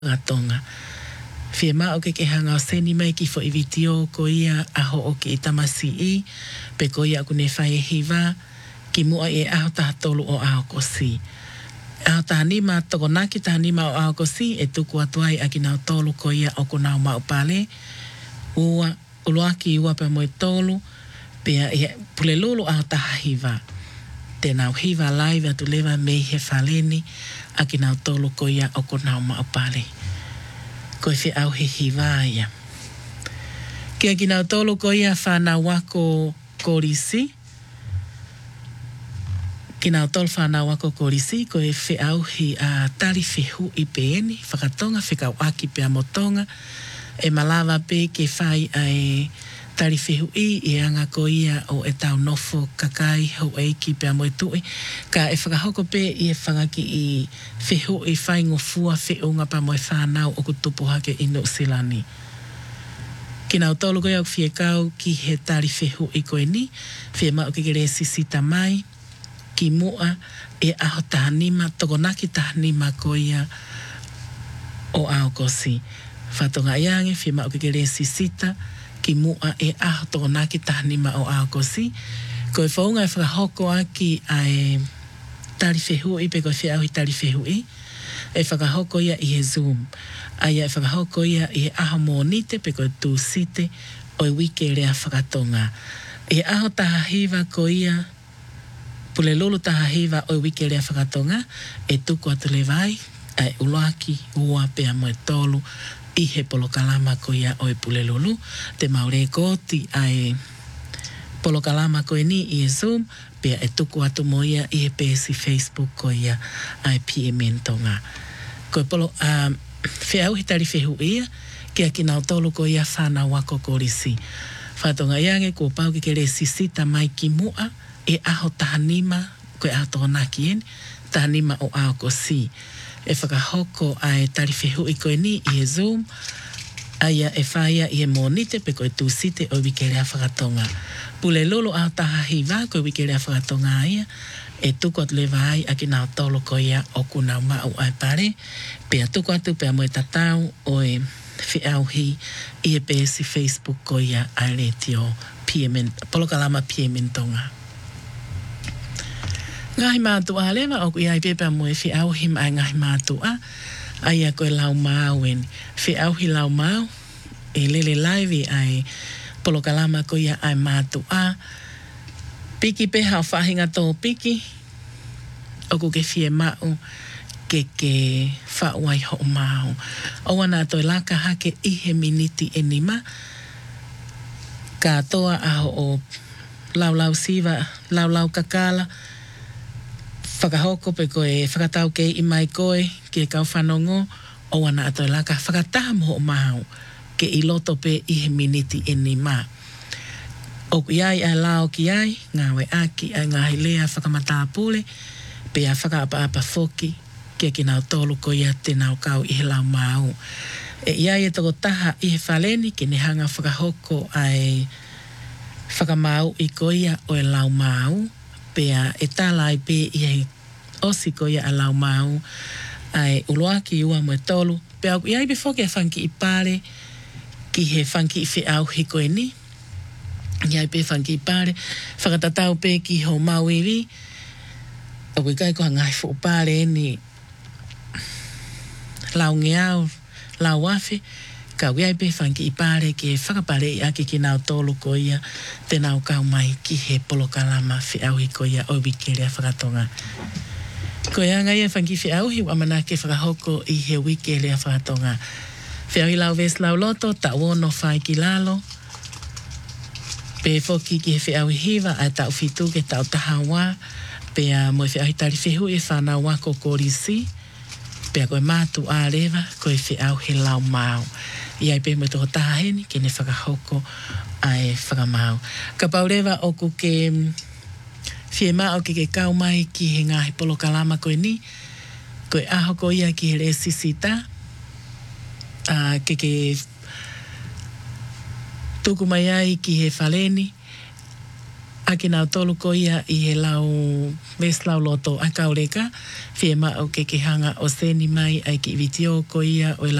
Ratonga. Fia maa o ke hanga o seni mai ki fo i vitio ko ia aho o ke itamasi i, pe ko ia kune whai e hiva, ki mua e aho taha tolu o aho ko si. Aho taha nima, toko naki taha nima o aho ko si, e tuku atuai a ki nao tolu ko ia o kunao mau pale, ua uloaki ua pe moe tolu, pe e pule lulu aho taha hiva. Te nao hiva live atu lewa mei he whaleni, a ki nao tolu ko ia o kunao mau pale. Ko e whi au he hiva ia. Kia ki nao tolu ko ia whanau wako korisi. Ki nao tolu whanau wako korisi, ko e whi au hi a tari whihu i peeni, whakatonga, whikau aki pe amotonga, e malawa pe ke whai ai tari whihu i anga ko ia o e tau nofo kakai hau eiki pe amoe tui, ka e whakahoko pe i e whangaki i whihu i whai ngofua whiunga pa moe whanau o kutupu hake i New Zealand. Ki nao tolu koe au whie kau ki he tari whihu i koe ni, whie mau ki kere sisita mai, ki mua e aho tahanima, tokonaki tahanima ko ia o ao kosi. Whatonga iange, whie mau ki kere sisita, ki mua e aho tokonaki tahanima o ao kosi. Ko e whaunga e whakahoko aki ai tari whihu i, pe koe whie au hi tari whihu i, e whakahoko ia i he Zoom. Aia e whakahoko ia i he aho monite, pe koe tū site o i wike rea whakatonga. E aho taha hiva ko ia, pule lulu taha hiva o i wike rea whakatonga, e tuku atu le vai, ai uloaki ua pe a moe tolu, i he polokalama ko ia o i pule lulu, te maure koti ai polokalama ko ni i e Zoom, pe e tuku atu mo ia i he pesi Facebook ko ia ai piementonga. Ko e polo, whiau hitari whihu ia, kia ki nao tolu ko ia whanau wako korisi. Whatonga iange ko pau ki kere sisita mai ki mua, e aho tahanima, ko e aho tohonaki eni, tahanima o aho ko si. E whakahoko ai tari whihu i koe ni i e Zoom, aia e whaia i e monite pe koe tūsite o wikerea whakatonga. Pule lolo aho taha hiva koe wikerea whakatonga aia, e tuku atu le vai a ki nao tolo ko ia o kunau mau ai pare, pe a tuku atu pe a moe tatau o e whiau hi i e pesi Facebook ko ia ai retio polokalama piementonga. Ngahi mātua lewa o kui ai pepe moe whiau him ai ngahi mātua, ai a koe lau mau en whiau hi lau mau, e lele live ai polokalama ko ia ai mātua, piki pe hao whahinga tō piki, o ku ke whie mau, ke whauai ho mau. O wana toi laka hake i he miniti e nima, ka toa aho o lau siva, lau kakala, whakahoko pe koe whakatau kei i mai koe, ke kau whanongo, o wana atoi laka whakataha mo mau, ke i loto pe i he miniti e nima. O iai ai lao ki ai, ngawe aki ai ngahi lea whakamata pule, pe a whakaapa foki, ke ki nao tolu ko ia te nao kau i he lau mau. E iai e toko taha i he whaleni, ke ne hanga whakahoko ai whakamau i ko ia o e lau mau, pe a e tala ai pe i he osi ko ia a lau mau, ai uloaki ua moe tolu, pe au iai pe foki e whanki i pare, ki he whanki i whiau hiko e ni, iai pe whanki i pare, whakatatau pe ki ho mau iwi, o kui kai koha ngai fu pare ni lau ngeau, lau wafe, ka iai pe whanki i pare ki whakapare i aki ki nao tolu ko ia, te nao kau mai ki he polokalama whiau hiko ia o wikerea whakatonga. Ko ia ngai e whanki whiau hi wamana ke whakahoko i he wikerea whakatonga. Whiau i lau ves lau loto, ta wono whai ki lalo, pe foki ki he whiau i hiva, ai tau fitu ke tau tahawa, pe a moe whiau i tari whihu e whanau wako korisi, pe a koe mātu a rewa, koe whiau he lau mau. Iai pe moe toho tahaheni, ke ne whakahoko ai whakamau. Ka pau rewa o ku ke whie mao ke kau mai ki he ngahi polokalama koe ni, koe aho ko ia ki he re sisita, ke tuku mai ai ki he whaleni, Aki nau tolu ko ia I he lau meslau loto a kaureka, fie ma o ke hanga o seni mai ai ki vitio ko ia o